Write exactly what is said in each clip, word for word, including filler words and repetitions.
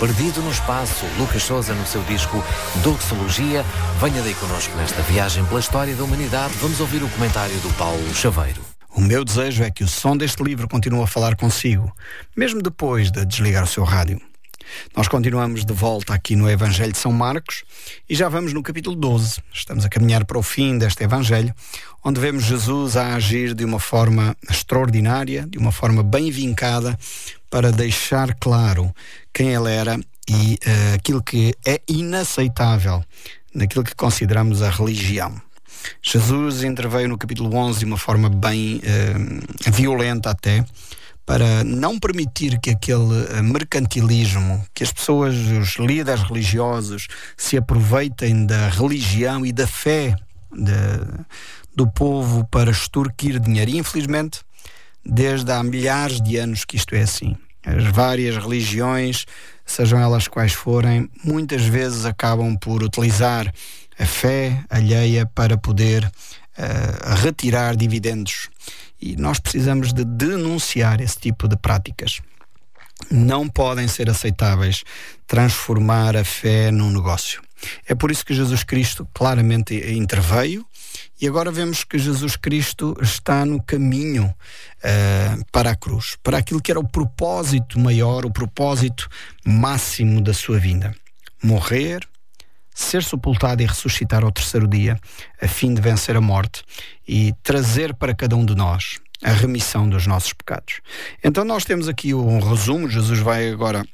Perdido no Espaço, Lucas Souza no seu disco Doxologia. Venha daí connosco nesta viagem pela história da humanidade. Vamos ouvir o comentário do Paulo Chaveiro. O meu desejo é que o som deste livro continue a falar consigo, mesmo depois de desligar o seu rádio. Nós continuamos de volta aqui no Evangelho de São Marcos e já vamos no capítulo doze. Estamos a caminhar para o fim deste Evangelho, onde vemos Jesus a agir de uma forma extraordinária, de uma forma bem vincada, para deixar claro quem ele era e uh, aquilo que é inaceitável naquilo que consideramos a religião. Jesus interveio no capítulo onze de uma forma bem uh, violenta até, para não permitir que aquele mercantilismo, que as pessoas, os líderes religiosos, se aproveitem da religião e da fé de, do povo para extorquir dinheiro. E, infelizmente, desde há milhares de anos que isto é assim. As várias religiões, sejam elas quais forem, muitas vezes acabam por utilizar a fé alheia para poder uh, retirar dividendos. E nós precisamos de denunciar esse tipo de práticas. Não podem ser aceitáveis transformar a fé num negócio. É por isso que Jesus Cristo claramente interveio e agora vemos que Jesus Cristo está no caminho uh, para a cruz, para aquilo que era o propósito maior, o propósito máximo da sua vinda. Morrer, ser sepultado e ressuscitar ao terceiro dia, a fim de vencer a morte e trazer para cada um de nós a remissão dos nossos pecados. Então nós temos aqui um resumo. Jesus vai agora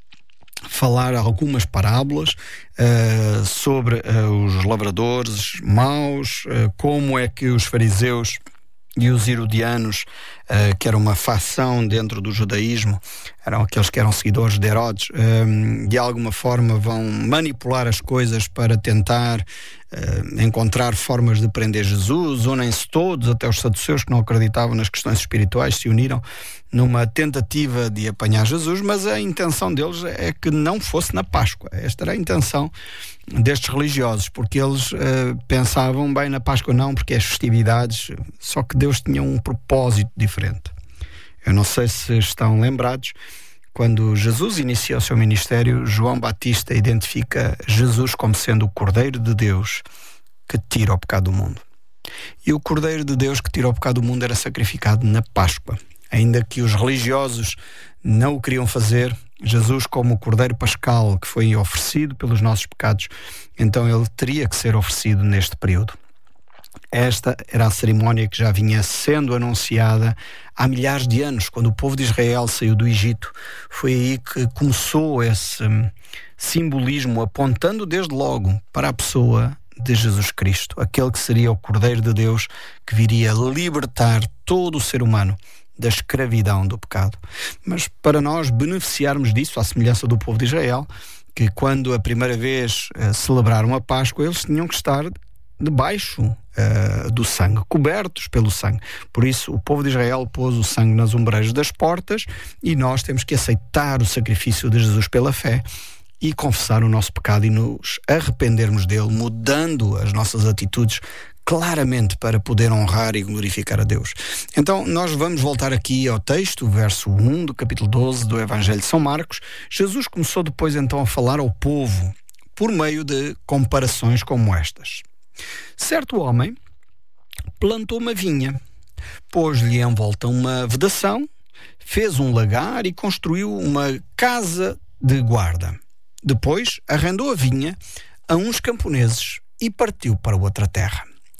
falar algumas parábolas uh, sobre uh, os lavradores maus, uh, como é que os fariseus e os herodianos, uh, que era uma facção dentro do judaísmo, eram aqueles que eram seguidores de Herodes, um, de alguma forma vão manipular as coisas para tentar uh, encontrar formas de prender Jesus. Unem-se todos, até os saduceus que não acreditavam nas questões espirituais, se uniram numa tentativa de apanhar Jesus, mas a intenção deles é que não fosse na Páscoa. Esta era a intenção destes religiosos, porque eles uh, pensavam, bem, na Páscoa não, porque é as festividades, só que Deus tinha um propósito diferente. Eu não sei se estão lembrados, quando Jesus inicia o seu ministério, João Batista identifica Jesus como sendo o Cordeiro de Deus que tira o pecado do mundo. E o Cordeiro de Deus que tira o pecado do mundo era sacrificado na Páscoa. Ainda que os religiosos não o queriam fazer, Jesus, como o Cordeiro Pascal que foi oferecido pelos nossos pecados, então ele teria que ser oferecido neste período. Esta era a cerimónia que já vinha sendo anunciada há milhares de anos, quando o povo de Israel saiu do Egito. Foi aí que começou esse simbolismo, apontando desde logo para a pessoa de Jesus Cristo, aquele que seria o Cordeiro de Deus que viria libertar todo o ser humano da escravidão do pecado. Mas para nós beneficiarmos disso, à semelhança do povo de Israel, que quando a primeira vez uh, celebraram a Páscoa, eles tinham que estar debaixo uh, do sangue, cobertos pelo sangue. Por isso o povo de Israel pôs o sangue nas ombreiras das portas e nós temos que aceitar o sacrifício de Jesus pela fé e confessar o nosso pecado e nos arrependermos dele, mudando as nossas atitudes claramente para poder honrar e glorificar a Deus. Então nós vamos voltar aqui ao texto, verso um do capítulo doze do Evangelho de São Marcos. Jesus começou depois então a falar ao povo por meio de comparações como estas. Certo homem plantou uma vinha, pôs-lhe em volta uma vedação, fez um lagar e construiu uma casa de guarda. Depois arrendou a vinha a uns camponeses e partiu para outra terra.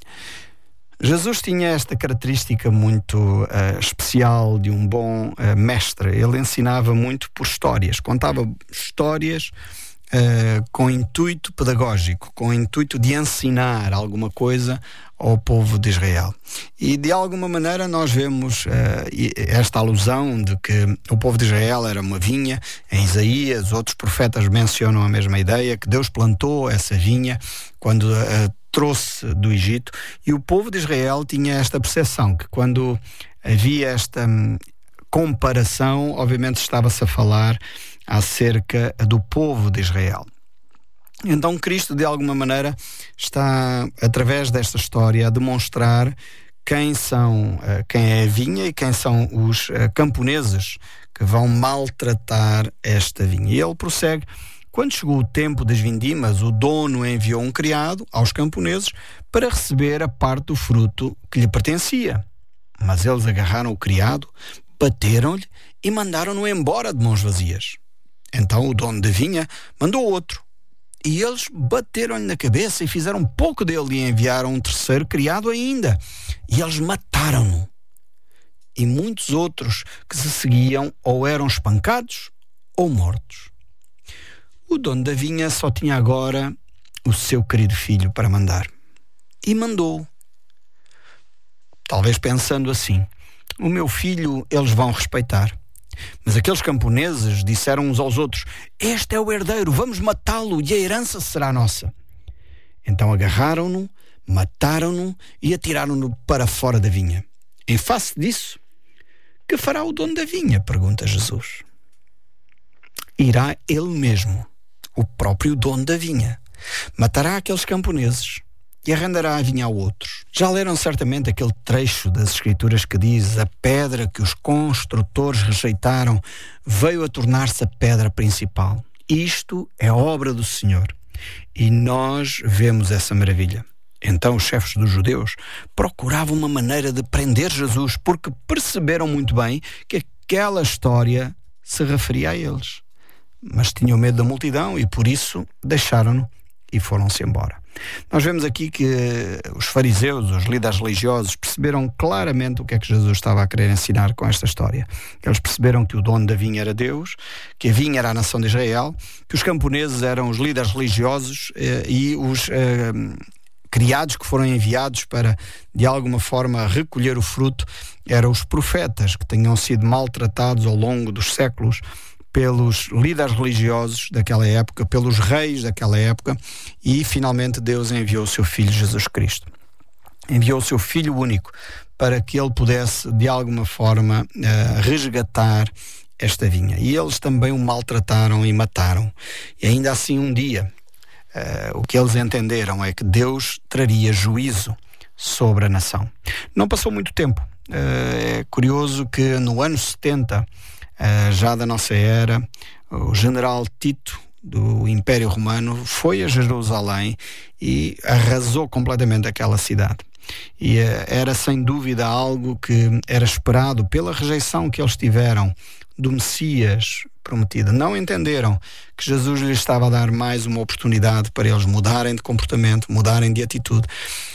Jesus tinha esta característica muito uh, especial de um bom uh, mestre. Ele ensinava muito por histórias, contava histórias uh, com intuito pedagógico, com intuito de ensinar alguma coisa ao povo de Israel. E de alguma maneira nós vemos uh, esta alusão de que o povo de Israel era uma vinha. Em Isaías, outros profetas mencionam a mesma ideia, que Deus plantou essa vinha quando uh, trouxe do Egito, e o povo de Israel tinha esta percepção que quando havia esta hum, comparação, obviamente estava-se a falar acerca do povo de Israel. Então Cristo, de alguma maneira, está, através desta história, a demonstrar quem são, quem é a vinha e quem são os camponeses que vão maltratar esta vinha. E ele prossegue: quando chegou o tempo das vindimas, o dono enviou um criado aos camponeses para receber a parte do fruto que lhe pertencia. Mas eles agarraram o criado, bateram-lhe e mandaram-no embora de mãos vazias. Então o dono da vinha mandou outro. E eles bateram-lhe na cabeça e fizeram pouco dele e enviaram um terceiro criado ainda. E eles mataram-no. E muitos outros que se seguiam ou eram espancados ou mortos. O dono da vinha só tinha agora o seu querido filho para mandar. E mandou. Talvez pensando assim: o meu filho eles vão respeitar. Mas aqueles camponeses disseram uns aos outros: este é o herdeiro, vamos matá-lo e a herança será nossa. Então agarraram-no, mataram-no e atiraram-no para fora da vinha. Em face disso, que fará o dono da vinha? Pergunta Jesus. Irá ele mesmo, o próprio dono da vinha, matará aqueles camponeses e arrendará a vinha a outros. Já leram certamente aquele trecho das Escrituras que diz: a pedra que os construtores rejeitaram veio a tornar-se a pedra principal. Isto é obra do Senhor. E nós vemos essa maravilha. Então os chefes dos judeus procuravam uma maneira de prender Jesus, porque perceberam muito bem que aquela história se referia a eles. Mas tinham medo da multidão e por isso deixaram-no e foram-se embora. Nós vemos aqui que os fariseus, os líderes religiosos, perceberam claramente o que é que Jesus estava a querer ensinar com esta história. Eles perceberam que o dono da vinha era Deus, que a vinha era a nação de Israel, que os camponeses eram os líderes religiosos eh, e os eh, criados que foram enviados para, de alguma forma, recolher o fruto, eram os profetas que tinham sido maltratados ao longo dos séculos pelos líderes religiosos daquela época, pelos reis daquela época, e finalmente Deus enviou o seu Filho Jesus Cristo. Enviou o seu Filho único para que ele pudesse, de alguma forma, uh, resgatar esta vinha. E eles também o maltrataram e mataram. E ainda assim um dia, uh, o que eles entenderam é que Deus traria juízo sobre a nação. Não passou muito tempo. Uh, é curioso que no ano setenta, Uh, já da nossa era, o general Tito do Império Romano foi a Jerusalém e arrasou completamente aquela cidade. E uh, era sem dúvida algo que era esperado pela rejeição que eles tiveram do Messias prometido. Não entenderam que Jesus lhes estava a dar mais uma oportunidade para eles mudarem de comportamento, mudarem de atitude.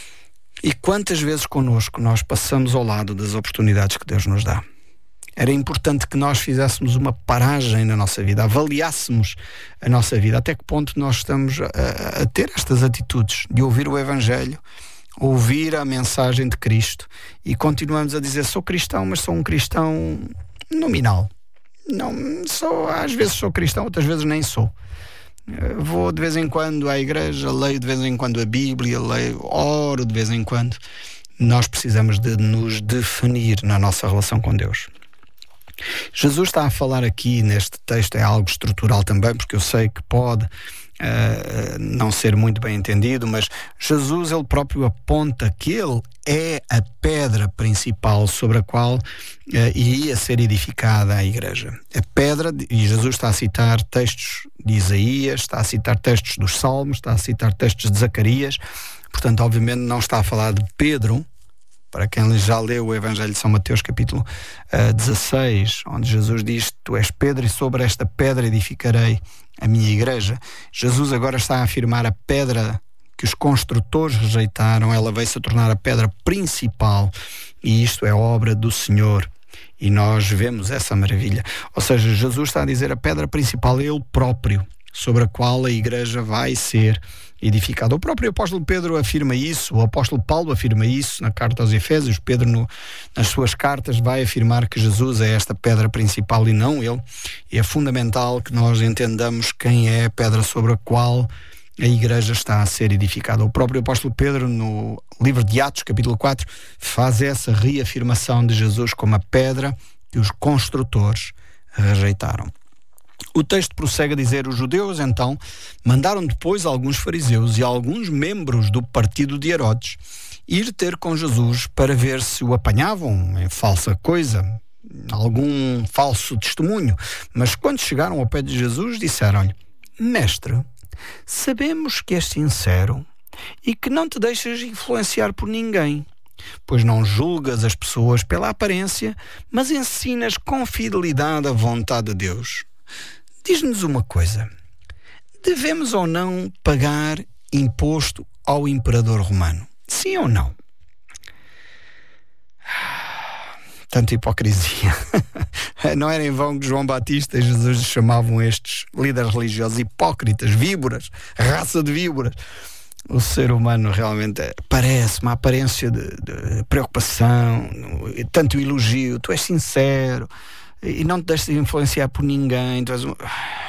E quantas vezes connosco nós passamos ao lado das oportunidades que Deus nos dá? Era importante que nós fizéssemos uma paragem na nossa vida, avaliássemos a nossa vida, até que ponto nós estamos a, a ter estas atitudes de ouvir o Evangelho, ouvir a mensagem de Cristo e continuamos a dizer: sou cristão, mas sou um cristão nominal. Não, sou, às vezes sou cristão, outras vezes nem sou. Vou de vez em quando à igreja, leio de vez em quando a Bíblia, leio, oro de vez em quando. Nós precisamos de nos definir na nossa relação com Deus. Jesus está a falar aqui neste texto, é algo estrutural também, porque eu sei que pode uh, não ser muito bem entendido, mas Jesus ele próprio aponta que ele é a pedra principal sobre a qual uh, iria ser edificada a igreja. A pedra, e Jesus está a citar textos de Isaías, está a citar textos dos Salmos, está a citar textos de Zacarias, portanto obviamente não está a falar de Pedro. Para quem já leu o Evangelho de São Mateus, capítulo uh, dezasseis, onde Jesus diz: tu és Pedro e sobre esta pedra edificarei a minha igreja. Jesus agora está a afirmar a pedra que os construtores rejeitaram, ela veio-se a tornar a pedra principal, e isto é obra do Senhor. E nós vemos essa maravilha. Ou seja, Jesus está a dizer a pedra principal é Ele próprio, sobre a qual a igreja vai ser edificada. O próprio apóstolo Pedro afirma isso, o apóstolo Paulo afirma isso na carta aos Efésios. Pedro no, nas suas cartas vai afirmar que Jesus é esta pedra principal e não ele. E é fundamental que nós entendamos quem é a pedra sobre a qual a igreja está a ser edificada. O próprio apóstolo Pedro, no livro de Atos, capítulo quatro, faz essa reafirmação de Jesus como a pedra que os construtores rejeitaram. O texto prossegue a dizer: os judeus, então, mandaram depois alguns fariseus e alguns membros do partido de Herodes ir ter com Jesus para ver se o apanhavam em falsa coisa, algum falso testemunho, mas quando chegaram ao pé de Jesus disseram-lhe: Mestre, sabemos que és sincero e que não te deixas influenciar por ninguém, pois não julgas as pessoas pela aparência, mas ensinas com fidelidade a vontade de Deus. Diz-nos uma coisa: devemos ou não pagar imposto ao imperador romano? Sim ou não? Tanta hipocrisia. Não era em vão que João Batista e Jesus chamavam estes líderes religiosos hipócritas, víboras, raça de víboras. O ser humano realmente parece uma aparência de, de preocupação, tanto elogio, tu és sincero e não te deixas influenciar por ninguém. Tu és um...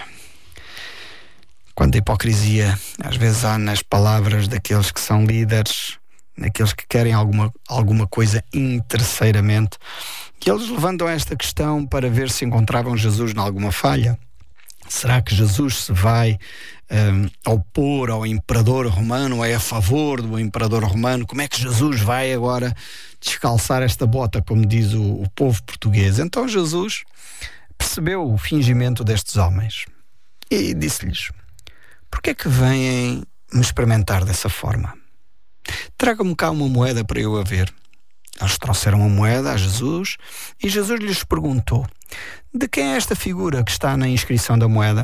Quanta hipocrisia às vezes há nas palavras daqueles que são líderes, naqueles que querem alguma, alguma coisa interesseiramente, e eles levantam esta questão para ver se encontravam Jesus em alguma falha. Será que Jesus se vai um, opor ao imperador romano, ou é a favor do imperador romano? Como é que Jesus vai agora descalçar esta bota, como diz o, o povo português? Então Jesus percebeu o fingimento destes homens e disse-lhes: por que é que vêm me experimentar dessa forma? Traga-me cá uma moeda para eu a ver. Eles trouxeram a moeda a Jesus e Jesus lhes perguntou: de quem é esta figura que está na inscrição da moeda?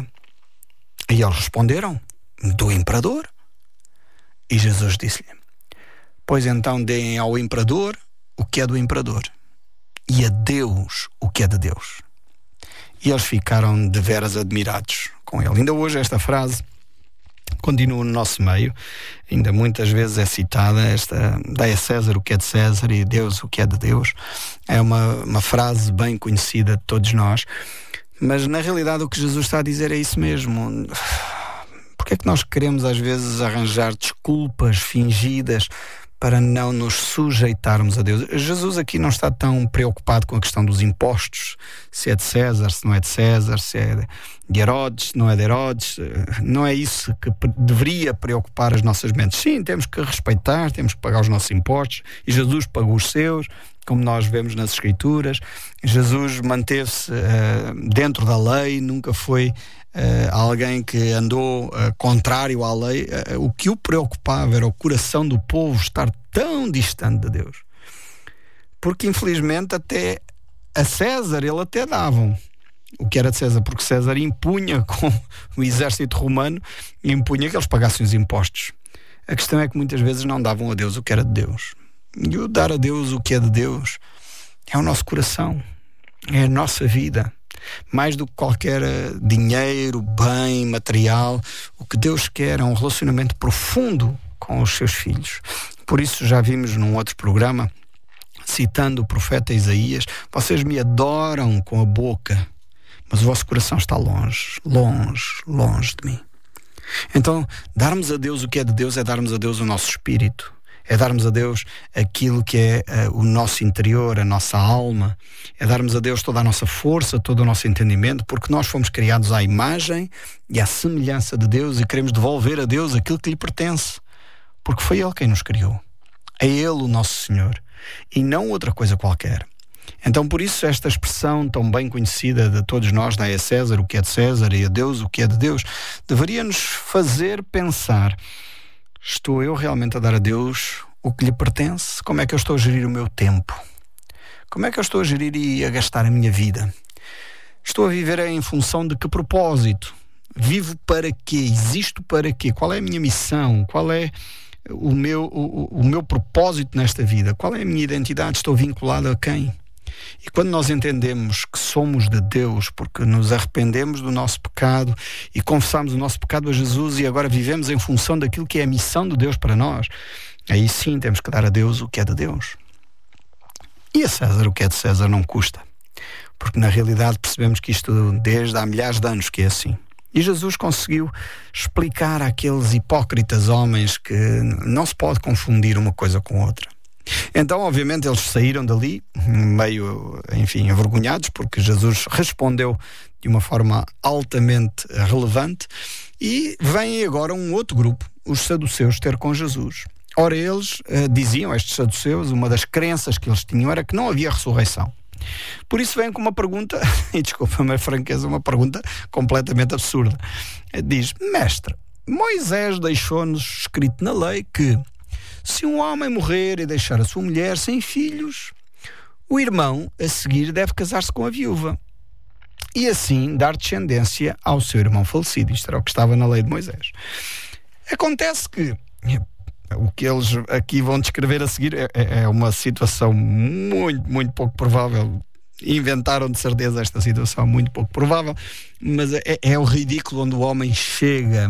E eles responderam: do imperador. E Jesus disse-lhe: pois então deem ao imperador o que é do imperador e a Deus o que é de Deus. E eles ficaram de veras admirados com ele. Ainda hoje esta frase continua no nosso meio, ainda muitas vezes é citada, esta: dai a César o que é de César e Deus o que é de Deus. É uma, uma frase bem conhecida de todos nós, mas na realidade o que Jesus está a dizer é isso mesmo. Porque é que nós queremos às vezes arranjar desculpas fingidas para não nos sujeitarmos a Deus? Jesus aqui não está tão preocupado com a questão dos impostos, se é de César, se não é de César, se é de Herodes, se não é de Herodes. Não é isso que deveria preocupar as nossas mentes. Sim, temos que respeitar, temos que pagar os nossos impostos, e Jesus pagou os seus, como nós vemos nas Escrituras. Jesus manteve-se uh, dentro da lei, nunca foi Uh, alguém que andou uh, contrário à lei. Uh, o que o preocupava era o coração do povo estar tão distante de Deus, porque infelizmente até a César ele até davam o que era de César, porque César impunha com o exército romano, impunha que eles pagassem os impostos. A questão é que muitas vezes não davam a Deus o que era de Deus, e o dar a Deus o que é de Deus é o nosso coração, é a nossa vida. Mais do que qualquer dinheiro, bem, material, o que Deus quer é um relacionamento profundo com os seus filhos. Por isso já vimos num outro programa, citando o profeta Isaías: vocês me adoram com a boca, mas o vosso coração está longe, longe, longe de mim. Então, darmos a Deus o que é de Deus é darmos a Deus o nosso espírito. É darmos a Deus aquilo que é uh, o nosso interior, a nossa alma. É darmos a Deus toda a nossa força, todo o nosso entendimento, porque nós fomos criados à imagem e à semelhança de Deus e queremos devolver a Deus aquilo que lhe pertence, porque foi Ele quem nos criou. É Ele o nosso Senhor e não outra coisa qualquer. Então, por isso, esta expressão tão bem conhecida de todos nós, dai a César o que é de César e a Deus o que é de Deus, deveria nos fazer pensar: estou eu realmente a dar a Deus o que lhe pertence? Como é que eu estou a gerir o meu tempo? Como é que eu estou a gerir e a gastar a minha vida? Estou a viver em função de que propósito? Vivo para quê? Existo para quê? Qual é a minha missão? Qual é o meu, o, o meu propósito nesta vida? Qual é a minha identidade? Estou vinculado a quem? E quando nós entendemos que somos de Deus, porque nos arrependemos do nosso pecado e confessamos o nosso pecado a Jesus e agora vivemos em função daquilo que é a missão de Deus para nós, aí sim temos que dar a Deus o que é de Deus. E a César o que é de César não custa, porque na realidade percebemos que isto desde há milhares de anos que é assim. E Jesus conseguiu explicar àqueles hipócritas homens que não se pode confundir uma coisa com outra. Então, obviamente, eles saíram dali meio, enfim, envergonhados, porque Jesus respondeu de uma forma altamente relevante, e vem agora um outro grupo, os saduceus, ter com Jesus. Ora, eles uh, diziam, estes saduceus, uma das crenças que eles tinham era que não havia ressurreição. Por isso vem com uma pergunta, e desculpa-me a franqueza, uma pergunta completamente absurda. Diz: mestre, Moisés deixou-nos escrito na lei que, se um homem morrer e deixar a sua mulher sem filhos, o irmão a seguir deve casar-se com a viúva e assim dar descendência ao seu irmão falecido. Isto era o que estava na lei de Moisés. Acontece que o que eles aqui vão descrever a seguir é, é uma situação muito, muito pouco provável. Inventaram de certeza esta situação muito pouco provável, mas é, é o ridículo onde o homem chega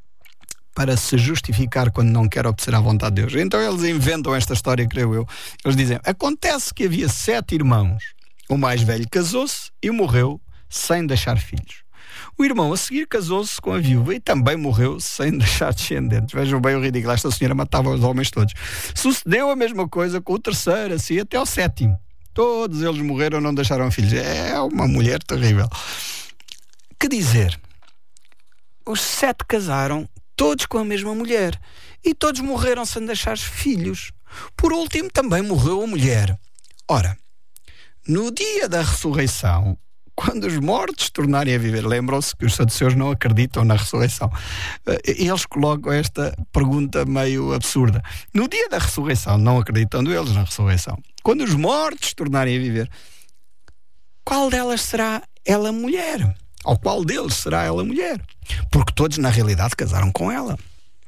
para se justificar quando não quer obedecer à vontade de Deus. Então eles inventam esta história, creio eu. Eles dizem: acontece que havia sete irmãos. O mais velho casou-se e morreu sem deixar filhos. O irmão a seguir casou-se com a viúva e também morreu sem deixar descendentes. Vejam bem o ridículo. Esta senhora matava os homens todos. Sucedeu a mesma coisa com o terceiro, assim até ao sétimo. Todos eles morreram, não deixaram filhos. É uma mulher terrível. Que dizer? Os sete casaram, todos com a mesma mulher, e todos morreram sem deixar filhos. Por último, também morreu a mulher. Ora, no dia da ressurreição, quando os mortos tornarem a viver, lembram-se que os saduceus não acreditam na ressurreição. Eles colocam esta pergunta meio absurda. No dia da ressurreição, não acreditando eles na ressurreição, quando os mortos tornarem a viver, qual delas será ela mulher? Ou qual deles será ela mulher? Porque todos, na realidade, casaram com ela.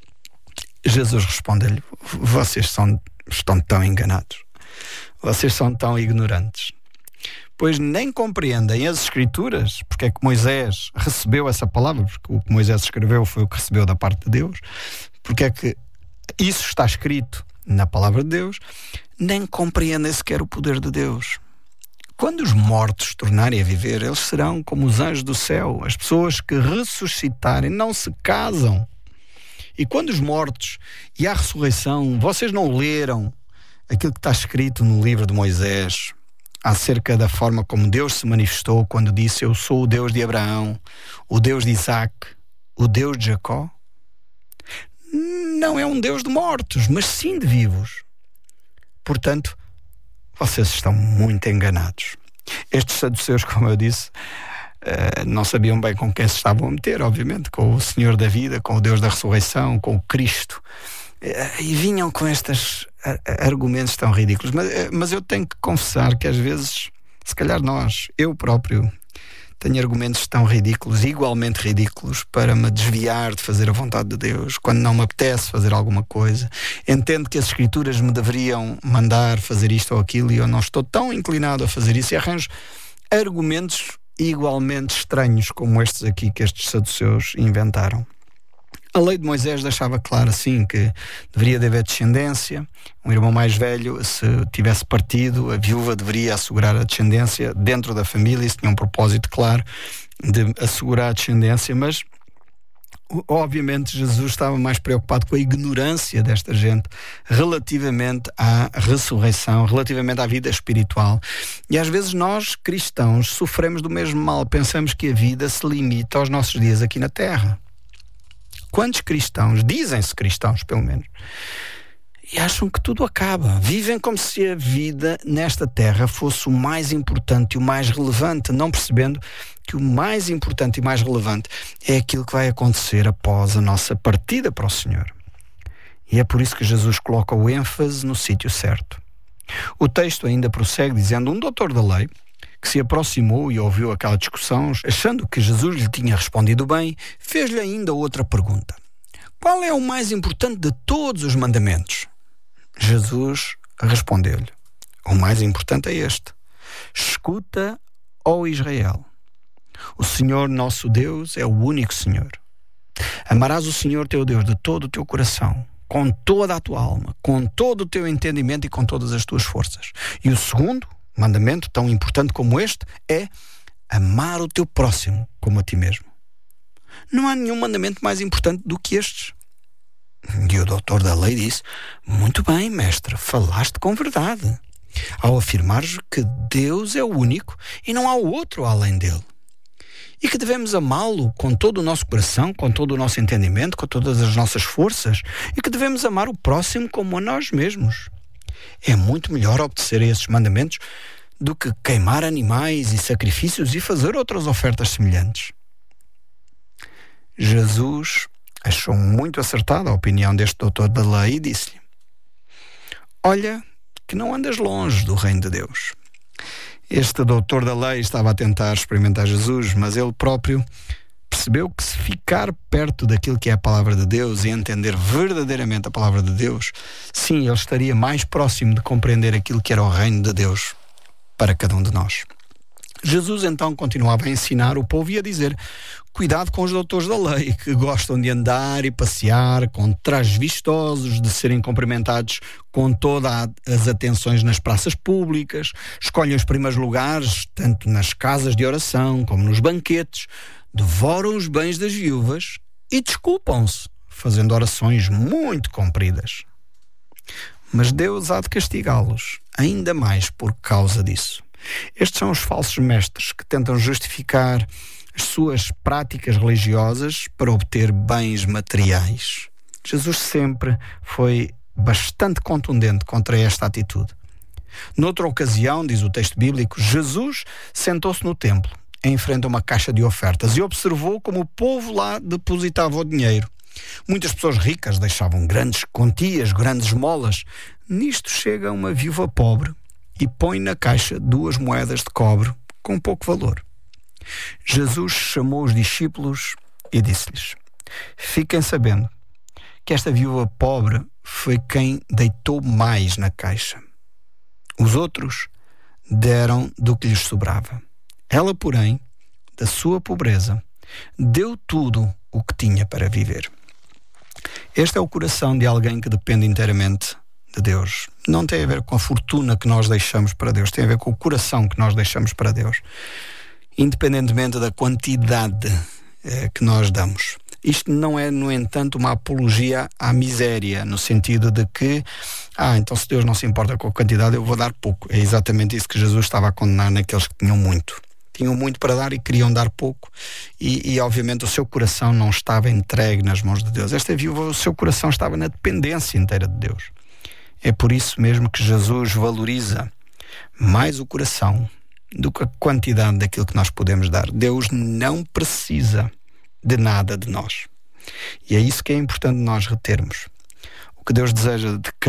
Jesus responde-lhe: vocês são, estão tão enganados. Vocês são tão ignorantes. Pois nem compreendem as Escrituras, porque é que Moisés recebeu essa palavra, porque o que Moisés escreveu foi o que recebeu da parte de Deus, porque é que isso está escrito na palavra de Deus, nem compreendem sequer o poder de Deus. Quando os mortos tornarem a viver, eles serão como os anjos do céu. As pessoas que ressuscitarem não se casam. E quando os mortos e a ressurreição, vocês não leram aquilo que está escrito no livro de Moisés acerca da forma como Deus se manifestou quando disse: eu sou o Deus de Abraão, o Deus de Isaac, o Deus de Jacó? Não é um Deus de mortos, mas sim de vivos. Portanto, vocês estão muito enganados. Estes saduceus, como eu disse, não sabiam bem com quem se estavam a meter, obviamente, com o Senhor da vida, com o Deus da ressurreição, com o Cristo. E vinham com estes argumentos tão ridículos. Mas, mas eu tenho que confessar que às vezes, se calhar nós, eu próprio, tenho argumentos tão ridículos, igualmente ridículos, para me desviar de fazer a vontade de Deus, quando não me apetece fazer alguma coisa. Entendo que as Escrituras me deveriam mandar fazer isto ou aquilo e eu não estou tão inclinado a fazer isso, e arranjo argumentos igualmente estranhos como estes aqui que estes saduceus inventaram. A lei de Moisés deixava claro assim que deveria haver descendência. Um irmão mais velho, se tivesse partido, a viúva deveria assegurar a descendência dentro da família. Isso tinha um propósito claro de assegurar a descendência, mas obviamente Jesus estava mais preocupado com a ignorância desta gente relativamente à ressurreição, relativamente à vida espiritual. E às vezes nós, cristãos, sofremos do mesmo mal. Pensamos que a vida se limita aos nossos dias aqui na Terra. Quantos cristãos, dizem-se cristãos pelo menos, e acham que tudo acaba, vivem como se a vida nesta terra fosse o mais importante e o mais relevante, não percebendo que o mais importante e mais relevante é aquilo que vai acontecer após a nossa partida para o Senhor. E é por isso que Jesus coloca o ênfase no sítio certo. O texto ainda prossegue dizendo: um doutor da lei, que se aproximou e ouviu aquela discussão, achando que Jesus lhe tinha respondido bem, fez-lhe ainda outra pergunta: qual é o mais importante de todos os mandamentos? Jesus respondeu-lhe: o mais importante é este: escuta, ó Israel, o Senhor nosso Deus é o único Senhor. Amarás o Senhor teu Deus de todo o teu coração, com toda a tua alma, com todo o teu entendimento e com todas as tuas forças. E o segundo mandamento, tão importante como este, é amar o teu próximo como a ti mesmo. Não há nenhum mandamento mais importante do que estes. E o doutor da lei disse: muito bem, mestre, falaste com verdade, ao afirmares que Deus é o único e não há outro além dele, e que devemos amá-lo com todo o nosso coração, com todo o nosso entendimento, com todas as nossas forças, e que devemos amar o próximo como a nós mesmos. É muito melhor obedecer a esses mandamentos do que queimar animais e sacrifícios e fazer outras ofertas semelhantes. Jesus achou muito acertada a opinião deste doutor da lei e disse-lhe: olha que não andas longe do reino de Deus. Este doutor da lei estava a tentar experimentar Jesus, mas ele próprio percebeu que se ficar perto daquilo que é a palavra de Deus e entender verdadeiramente a palavra de Deus, sim, ele estaria mais próximo de compreender aquilo que era o reino de Deus para cada um de nós. Jesus então continuava a ensinar o povo e a dizer: cuidado com os doutores da lei, que gostam de andar e passear com trajes vistosos, de serem cumprimentados com todas as atenções nas praças públicas, escolhem os primeiros lugares, tanto nas casas de oração como nos banquetes, devoram os bens das viúvas e desculpam-se, fazendo orações muito compridas. Mas Deus há de castigá-los ainda mais por causa disso. Estes são os falsos mestres que tentam justificar as suas práticas religiosas para obter bens materiais. Jesus sempre foi bastante contundente contra esta atitude. Noutra ocasião, diz o texto bíblico, Jesus sentou-se no templo, em frente a uma caixa de ofertas, e observou como o povo lá depositava o dinheiro. Muitas pessoas ricas deixavam grandes quantias, grandes molas. Nisto chega uma viúva pobre e põe na caixa duas moedas de cobre com pouco valor. Jesus chamou os discípulos e disse-lhes: fiquem sabendo que esta viúva pobre foi quem deitou mais na caixa. Os outros deram do que lhes sobrava. Ela, porém, da sua pobreza, deu tudo o que tinha para viver. Este é o coração de alguém que depende inteiramente de Deus. Não tem a ver com a fortuna que nós deixamos para Deus, tem a ver com o coração que nós deixamos para Deus, independentemente da quantidade eh, que nós damos. Isto não é, no entanto, uma apologia à miséria, no sentido de que, ah, então se Deus não se importa com a quantidade, eu vou dar pouco. É exatamente isso que Jesus estava a condenar naqueles que tinham muito. Tinham muito para dar e queriam dar pouco, e, e obviamente o seu coração não estava entregue nas mãos de Deus. Esta viúva, o seu coração estava na dependência inteira de Deus. É por isso mesmo que Jesus valoriza mais o coração do que a quantidade daquilo que nós podemos dar. Deus não precisa de nada de nós. E é isso que é importante nós retermos. O que Deus deseja de